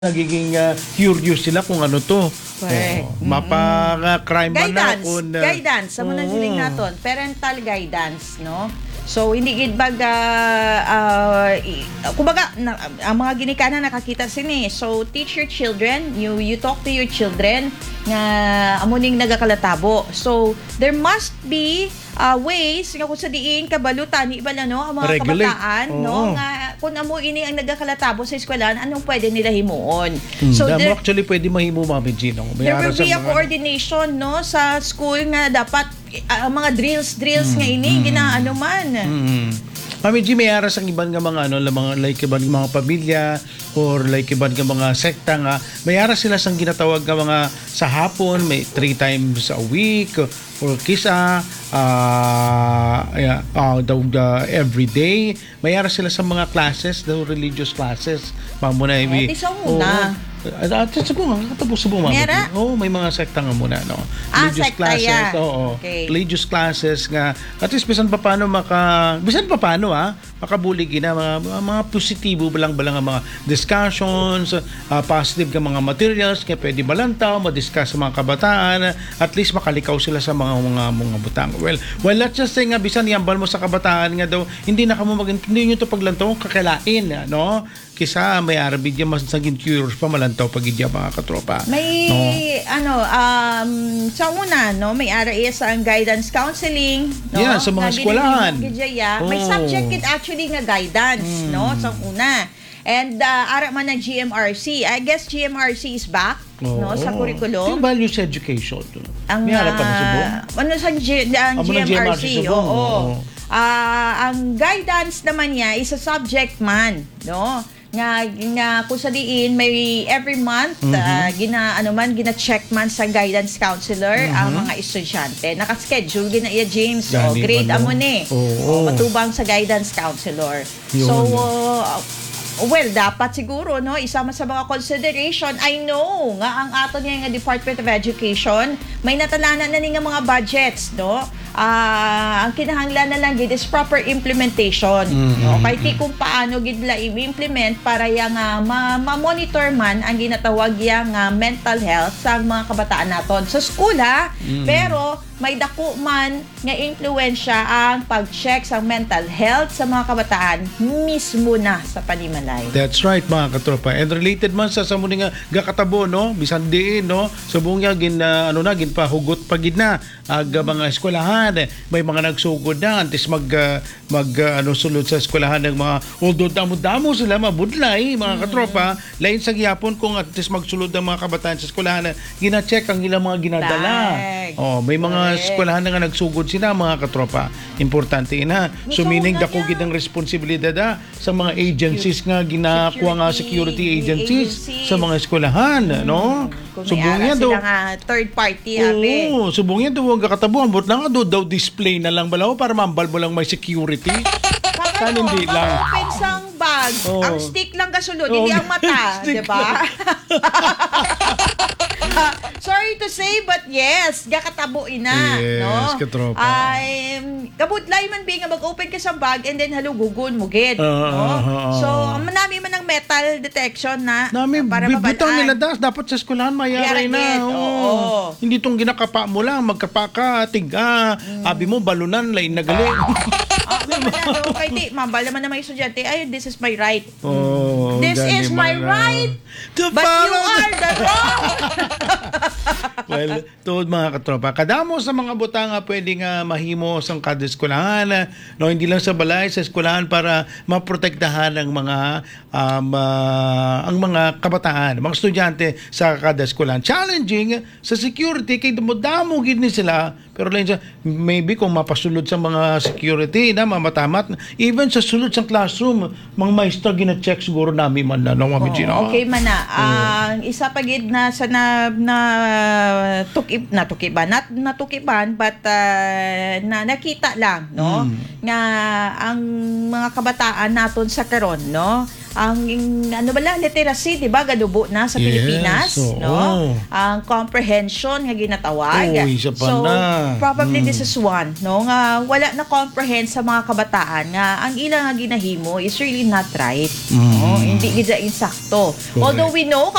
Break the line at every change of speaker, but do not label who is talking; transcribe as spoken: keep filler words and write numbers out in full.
nagiging uh, curious sila kung ano to.
Correct.
Oh, mapa-crime man na
Guidance,
kung uh,
guidance sa muna
oo.
siling naton, parental guidance, no? So hindi gid bag uh, uh, i- kumbaga na, ang mga ginikanan nakakita sini. So teach your children, you you talk to your children nga amo ning nagakalatabo. So there must be uh, ways nga kung sa diin kabalutan ni ibala no ang mga
Regulate.
kabataan
Oo.
no nga kung amo ini ang nagakalatabo sa eskwelahan anong pwede nila himuon.
Hmm,
So
damo
there,
actually pwede mahimo Mami Gino. May
there will
aras
be
ang
a
mga-
coordination no sa school nga dapat uh, mga drills drills nga ini ginaano man.
Mm. Mami G, may aras ang iban nga mga ano, mga like iban nga mga pamilya or like iban nga mga sekta nga. May aras sila sang ginatawag nga mga sa hapon, may three times a week or kisa uh, yeah, uh, daw uh, every day. May aras sila sa mga classes, daw religious classes. Mamuna
Eh, di sa muna.
At sa bunga, katapos sa bunga.
Mera?
Oo, may mga sekta nga muna, no?
Ah,
Religious
sekta
classes,
yan.
oo.
Okay.
Religious classes nga at least bisan pa paano maka bisan pa paano ha makabuligi na mga mga positibo balang balang ang mga discussions, uh, positive nga mga materials kaya pwede balantaw ma-discuss sa mga kabataan, at least makalikaw sila sa mga mga mga butang. Well, well let's just say nga bisan yambal mo sa kabataan nga daw hindi na kamo mag-intindi nyo to paglantaw kakalain, no? Kisa may arabid yan mas naging curious pa malantaw pag idya mga katropa.
May
No?
ano um sa una no may ara is ang guidance counseling no.
Yeah, sa mga
Nga
eskwelahan.
ginigin- gidya, May
Oh.
subject kit actually nga guidance no sa una. And uh, ara man ng G M R C. I guess G M R C is back no sa
Yung
curriculum.
values education.
Ang
may harap pa na sa buong.
ah, ano sa G- ang
Amo ng
G M R C,
G M R C sa buong,
oo.
oo.
Ah, ang guidance naman niya is a subject man, no? Nga nga kung sa diin may every month ah, gina ano man gina-check man sa guidance counselor ang mga estudyante. Naka-schedule gina iya James, oh,
Gani,
grade
ano?
amo ni.
Oo.
Oh, patubang sa guidance counselor.
Yun.
So uh, well, dapat siguro no isama sa mga consideration. I know nga ang ato niya nga Department of Education may natalanan na ni nga mga budgets, no? Ah, ang kinahanglan na lang gid is proper implementation. No? Kay ti kung paano gid la i-implement para yang nga ma- ma-monitor man ang ginatawag yang nga mental health sa mga kabataan naton sa school ha. Pero may dako man nga impluwensya ang pag-check sa mental health sa mga kabataan mismo na sa panimalay.
That's right mga katropa. And related man sa sa muni nga gakatabo no, bisan diin no, subong nga gin uh, ano na gin pa hugot pagid na aga mga eskwelahan. May mga nagsugod na antes mag uh, mag uh, ano sulod sa eskwelahan ng mga although damo-damo sila mabudlay mga katropa, lain sa gihapon kung antes magsulod ang mga kabataan sa eskwelahan gina-check ang ilang mga ginadala.
Tag.
Oh, may mga
Correct.
eskwelahan na nga nagsugod sila mga katropa. Importante ina. So
Ikaw
meaning
nga
dako
yan.
gid ang responsibilidad ah, sa mga agencies nga ginakuha nga security
Security
agencies
agencies.
sa mga eskwelahan, no?
Kung
So
may ara
bunga
sila
daw.
nga third party abi.
Oo, subong yan daw ang kakatabuhan. But na nga daw, daw display na lang balaw para mambal mo lang may security. Saan hindi lang?
Open sang bag.
Oo.
Ang stick lang kasunod,
Oo,
hindi ang mata,
stick
'di ba? Sorry to say, but yes, gakatabo ina,
Yes,
no?
katropa.
Ay, kabudlay man bi nga mag-open ka sa bag and then halugugon mo gid,
Oo,
no?
oo, oo.
So, manami man ang metal detection na
Nami,
para
bibutang nila
mabalaan.
das. Dapat sa eskwelahan mayari
Mayari
na.
gid,
Oo.
oo.
Hindi tong ginakapa mo lang, magkapa ka, tiga.
Mm.
Abi mo, balunan, lain na gali.
Ah, manalo kay di, mambal naman na may estudyante, ay, this is my right.
Oh,
This
gani
is my
man, ah.
right,
To
but you
follow the-
are the wrong.
Well, tuod mga katropa, kadamo sa mga butanga pwede nga mahimo sa kada eskwelahan, no, hindi lang sa balay, sa eskwelahan para maprotektahan ang mga um, ah, ang mga kabataan, mga estudyante sa kada eskwelahan. Challenging sa security kay damo gid ni sila, pero lang sa maybe kung mapasulod sa mga security na mamatamat, even sa sulod sa classroom, mga maestra gina-check siguro namin man na, no, Mami Gina?
Oo, okay man na. Ang isa pa gid na sa na, na tukib na tukiban na natukiban but uh, na nakita lang no nga ang mga kabataan naton sa karon no ang ano bala literacy, di ba, gadubo na sa
Yes,
Pilipinas,
oo.
no? Ang comprehension nga ginatawag.
Oo, isa pa
so,
na.
probably
Mm.
this is one, no? Nga wala na comprehend sa mga kabataan nga ang ilang nga ginahimo is really not right. No?
Mm.
Hindi gid insakto.
Correct.
Although we know